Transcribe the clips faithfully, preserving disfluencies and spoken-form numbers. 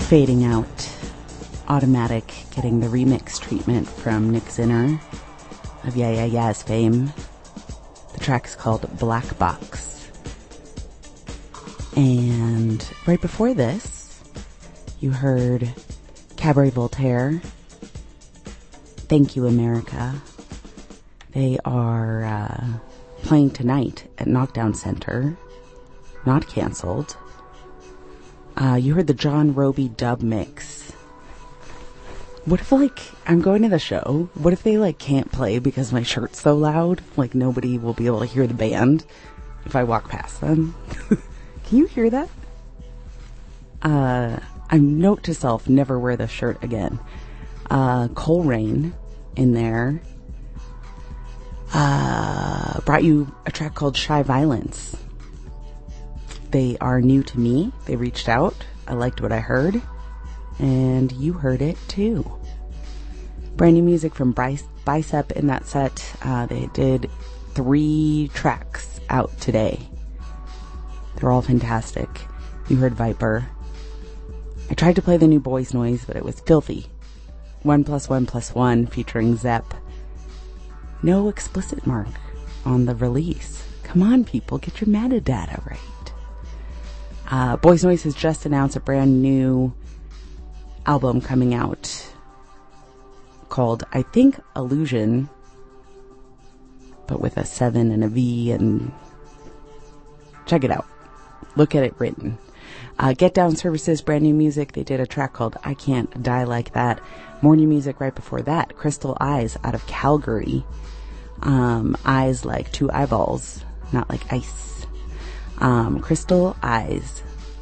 Fading Out, Automatic, getting the remix treatment from Nick Zinner of Yeah Yeah Yeah's fame. The track's called Black Box. And right before this, you heard Cabaret Voltaire, Thank You America. They are uh, playing tonight at Knockdown Center. Not canceled. Uh, you heard the John Roby dub mix. What if, like, I'm going to the show, what if they, like, can't play because my shirt's so loud? Like, nobody will be able to hear the band if I walk past them. Can you hear that? Uh, I note to self, never wear this shirt again. Uh, Coleraine in there. Uh, brought you a track called Shy Violence. They are new to me. They reached out. I liked what I heard. And you heard it too. Brand new music from Bryce, Bicep in that set. Uh, they did three tracks out today. They're all fantastic. You heard Viper. I tried to play the new Boys Noise, but it was filthy. One plus one plus one featuring Zepp. No explicit mark on the release. Come on, people, get your metadata right. Uh, Boys Noise has just announced a brand new album coming out called, I think, Illusion, but with a seven and a V, and check it out. Look at it written. Uh, Get Down Services, brand new music. They did a track called I Can't Die Like That. More new music right before that. Crystal Eyes out of Calgary. Um, eyes like two eyeballs, not like ice. Um, Crystal Eyes.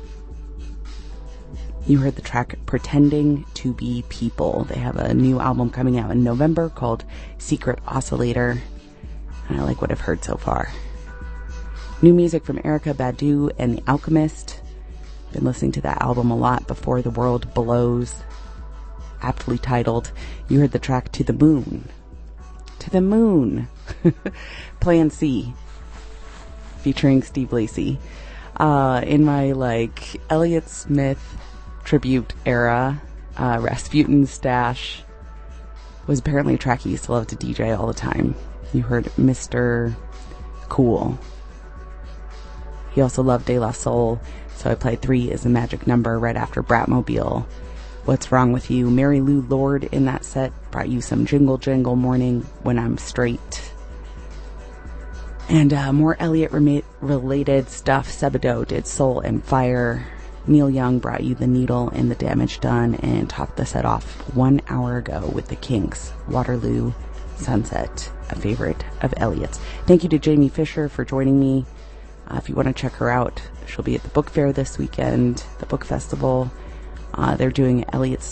You heard the track Pretending to Be People. They have a new album coming out in November called Secret Oscillator. And I like what I've heard so far. New music from Erykah Badu and The Alchemist. Been listening to that album a lot. Before the World Blows. Aptly titled. You heard the track To the Moon. To the Moon. Plan C. Featuring Steve Lacy. Uh, in my, like, Elliott Smith tribute era, uh, Rasputin's Stash was apparently a track he used to love to D J all the time. You heard Mister Cool. He also loved De La Soul, so I played Three is a Magic Number right after Bratmobile. What's Wrong With You? Mary Lou Lord in that set brought you some Jingle Jangle Morning When I'm Straight. And uh, more Elliott-related stuff. Sebado did Soul and Fire. Neil Young brought you The Needle and The Damage Done, and topped the set off one hour ago with The Kinks, Waterloo Sunset, a favorite of Elliott's. Thank you to Jamie Fisher for joining me. Uh, if you want to check her out, she'll be at the book fair this weekend, the book festival. Uh, they're doing Elliott's